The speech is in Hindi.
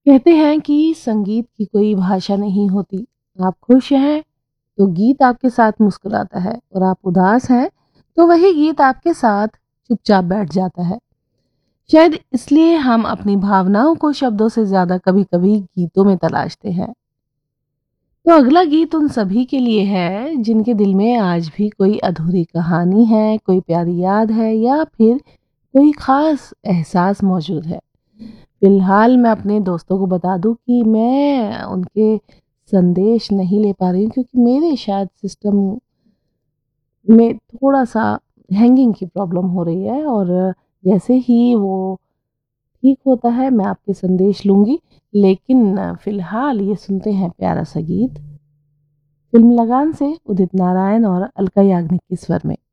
कहते हैं कि संगीत की कोई भाषा नहीं होती। आप खुश हैं तो गीत आपके साथ मुस्कुराता है और आप उदास हैं तो वही गीत आपके साथ चुपचाप बैठ जाता है। शायद इसलिए हम अपनी भावनाओं को शब्दों से ज्यादा कभी-कभी गीतों में तलाशते हैं। तो अगला गीत उन सभी के लिए है जिनके दिल में आज भी कोई अधूरी कहानी है, कोई प्यारी याद है या फिर कोई खास एहसास मौजूद है। फिलहाल मैं अपने दोस्तों को बता दूँ कि मैं उनके संदेश नहीं ले पा रही हूँ क्योंकि मेरे शायद सिस्टम में थोड़ा-सा हैंगिंग की प्रॉब्लम हो रही है और जैसे ही वो ठीक होता है मैं आपके संदेश लूँगी। लेकिन फिलहाल ये सुनते हैं प्यारा-सा गीत फ़िल्म लगान से उदित नारायण और अलका याग्निक के स्वर में।